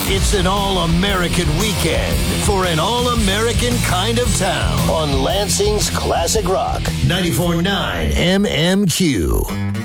It's an all-American weekend for an all-American kind of town on Lansing's Classic Rock 94.9 MMQ.